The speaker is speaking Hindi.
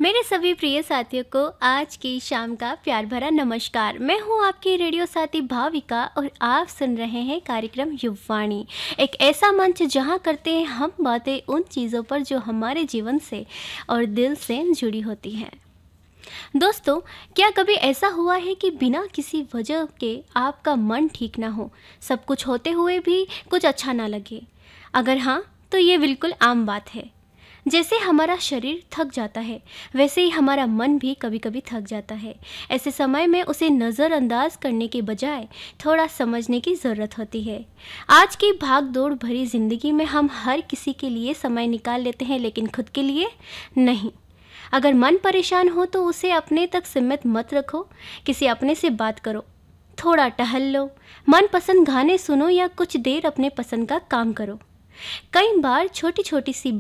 मेरे सभी प्रिय साथियों को आज की शाम का प्यार भरा नमस्कार। मैं हूं आपकी रेडियो साथी भाविका और आप सुन रहे हैं कार्यक्रम युववाणी, एक ऐसा मंच जहां करते हैं हम बातें उन चीज़ों पर जो हमारे जीवन से और दिल से जुड़ी होती हैं। दोस्तों, क्या कभी ऐसा हुआ है कि बिना किसी वजह के आपका मन ठीक ना हो, सब कुछ होते हुए भी कुछ अच्छा ना लगे? अगर हाँ, तो ये बिल्कुल आम बात है। जैसे हमारा शरीर थक जाता है, वैसे ही हमारा मन भी कभी-कभी थक जाता है। ऐसे समय में उसे नज़रअंदाज करने के बजाय थोड़ा समझने की ज़रूरत होती है। आज की भाग-दौड़ भरी ज़िंदगी में हम हर किसी के लिए समय निकाल लेते हैं, लेकिन खुद के लिए नहीं। अगर मन परेशान हो तो उसे अपने तक सीमित मत रखो, किसी अपने से बात करो, थोड़ा टहल लो, मनपसंद गाने सुनो या कुछ देर अपने पसंद का काम करो। कई बार छोटी-छोटी सी